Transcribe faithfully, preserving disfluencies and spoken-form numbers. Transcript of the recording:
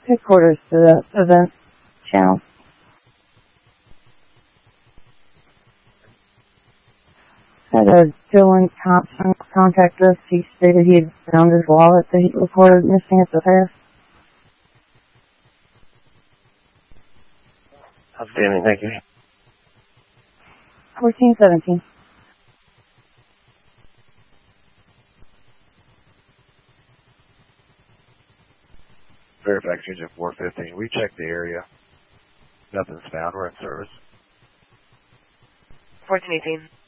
Headquarters to the event channel. Had a Dylan Thompson contact us. He stated he had found his wallet that he reported missing at the fair. Outstanding, thank you. fourteen seventeen. Verify exchange at four fifteen. We checked the area. Nothing's found. We're in service. fourteen eighteen.